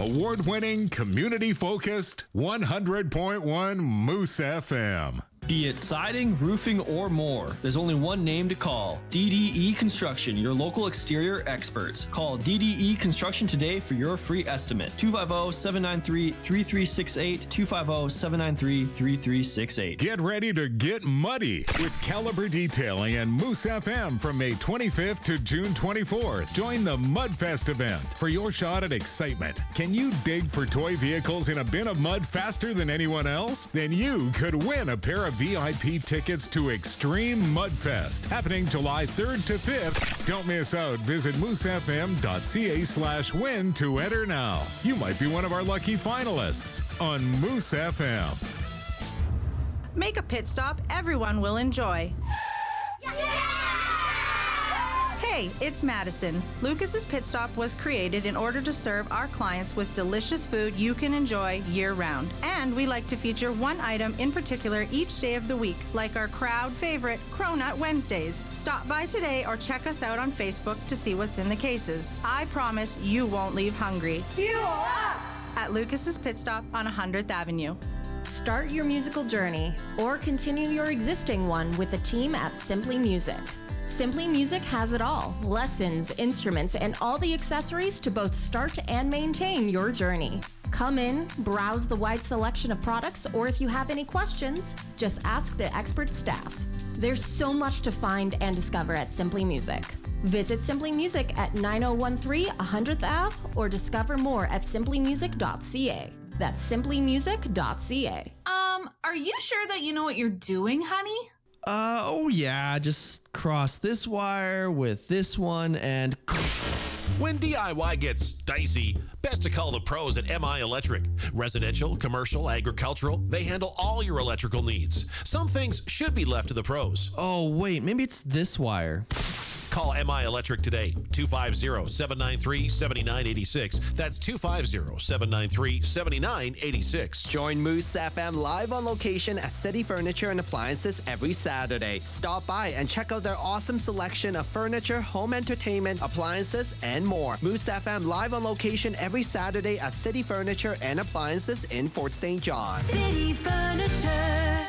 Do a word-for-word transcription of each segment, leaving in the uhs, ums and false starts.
award-winning, community-focused one hundred point one Moose F M. Be it siding, roofing, or more, there's only one name to call. D D E Construction, your local exterior experts. Call D D E Construction today for your free estimate. two five zero, seven nine three, three three six eight, two five zero, seven nine three, three three six eight. Get ready to get muddy with Caliber Detailing and Moose F M from May twenty-fifth to June twenty-fourth. Join the Mudfest event for your shot at excitement. Can you dig for toy vehicles in a bin of mud faster than anyone else? Then you could win a pair of V I P tickets to Extreme Mudfest, happening July third to fifth. Don't miss out. Visit moosefm.ca slash win to enter now. You might be one of our lucky finalists on Moose F M. Make a pit stop everyone will enjoy. Hey, it's Madison. Lucas's Pit Stop was created in order to serve our clients with delicious food you can enjoy year-round. And we like to feature one item in particular each day of the week, like our crowd favorite, Cronut Wednesdays. Stop by today or check us out on Facebook to see what's in the cases. I promise you won't leave hungry. Fuel up! At Lucas's Pit Stop on one hundredth Avenue. Start your musical journey or continue your existing one with the team at Simply Music. Simply Music has it all: lessons, instruments, and all the accessories to both start and maintain your journey. Come in, browse the wide selection of products, or if you have any questions, just ask the expert staff. There's so much to find and discover at Simply Music. Visit Simply Music at nine oh one three one hundredth Avenue or discover more at simply music dot c a. That's simply music dot c a. Um, are you sure that you know what you're doing, honey? Uh, oh yeah, just cross this wire with this one and... When D I Y gets dicey, best to call the pros at M I Electric. Residential, commercial, agricultural, they handle all your electrical needs. Some things should be left to the pros. Oh wait, maybe it's this wire. Call M I Electric today, two five zero, seven nine three, seven nine eight six. That's two five zero, seven nine three, seven nine eight six. Join Moose F M live on location at City Furniture and Appliances every Saturday. Stop by and check out their awesome selection of furniture, home entertainment, appliances, and more. Moose F M live on location every Saturday at City Furniture and Appliances in Fort Saint John. City Furniture.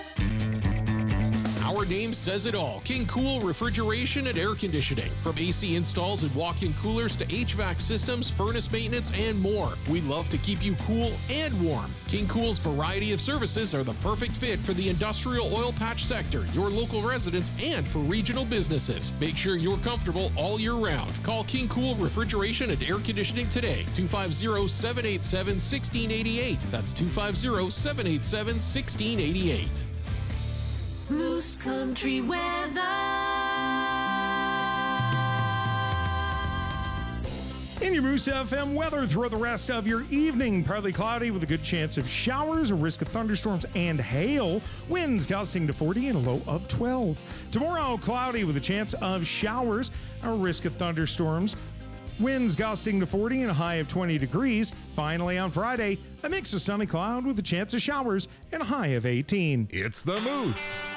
Our name says it all. King Cool Refrigeration and Air Conditioning. From A C installs and walk-in coolers to H V A C systems, furnace maintenance, and more. We love to keep you cool and warm. King Cool's variety of services are the perfect fit for the industrial oil patch sector, your local residents, and for regional businesses. Make sure you're comfortable all year round. Call King Cool Refrigeration and Air Conditioning today. two five zero, seven eight seven, one six eight eight. That's two five zero, seven eight seven, one six eight eight. Moose Country weather. In your Moose F M weather throughout the rest of your evening, partly cloudy with a good chance of showers, a risk of thunderstorms and hail. Winds gusting to forty and a low of twelve. Tomorrow, cloudy with a chance of showers, a risk of thunderstorms. Winds gusting to forty and a high of twenty degrees. Finally, on Friday, a mix of sunny cloud with a chance of showers and a high of eighteen. It's the Moose.